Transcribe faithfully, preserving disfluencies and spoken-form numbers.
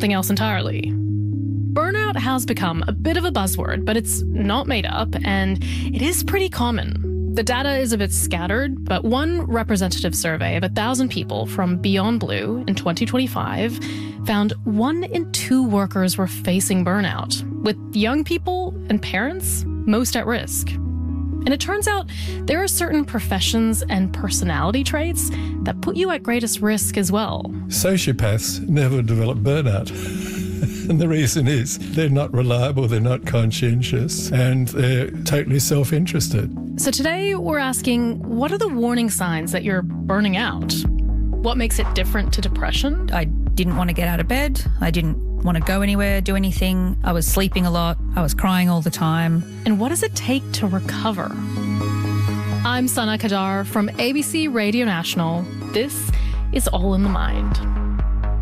something else entirely. Burnout has become a bit of a buzzword, but it's not made up, and it is pretty common. The data is a bit scattered, but one representative survey of one thousand people from Beyond Blue in twenty twenty-five found one in two workers were facing burnout, with young people and parents most at risk. And it turns out there are certain professions and personality traits that put you at greatest risk as well. Sociopaths never develop burnout. And the reason is they're not reliable, they're not conscientious, and they're totally self-interested. So today we're asking, what are the warning signs that you're burning out? What makes it different to depression? I didn't want to get out of bed. I didn't want to go anywhere, do anything. I was sleeping a lot. I was crying all the time. And what does it take to recover? I'm Sana Kadar from A B C Radio National. This is All in the Mind.